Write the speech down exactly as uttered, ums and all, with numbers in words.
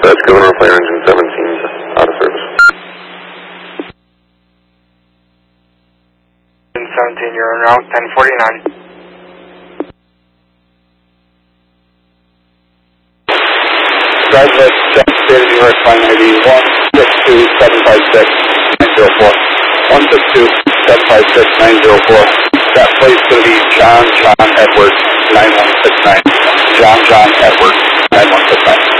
That's Governor Fire Engine seventeen, out of service. seventeen, you're en route, ten forty-nine. Southwest, check state of New York, flight I D one six two seven five six nine zero four. one six two seven five six nine zero four. That plate's going to be John John Edward nine one six nine. John John Edward nine one six nine.